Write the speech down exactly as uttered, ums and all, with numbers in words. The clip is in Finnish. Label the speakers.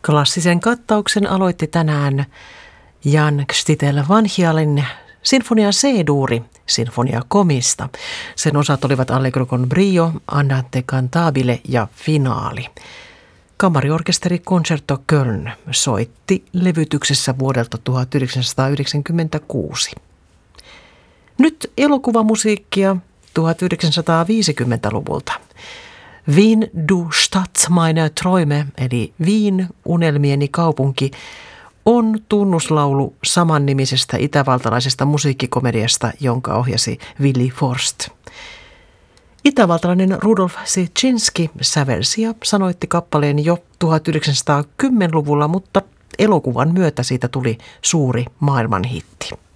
Speaker 1: Klassisen kattauksen aloitti tänään Jan Kstitel Vanhialin Sinfonia C-duuri Sinfonia Komista. Sen osat olivat Allegro con brio, Andante cantabile ja finaali. Kamariorkesteri Concerto Köln soitti levytyksessä vuodelta tuhatyhdeksänsataayhdeksänkymmentäkuusi. Nyt elokuvamusiikkia tuhatyhdeksänsataaviisikymmentäluvulta. Wien du Stadt meiner Träume, eli Wien unelmieni kaupunki, on tunnuslaulu samannimisestä itävaltalaisesta musiikkikomediasta, jonka ohjasi Willy Forst. Itävaltalainen Rudolf Sitchinski sävelsi ja sanoitti kappaleen jo tuhatyhdeksänsataakymmentäluvulla, mutta elokuvan myötä siitä tuli suuri maailmanhitti.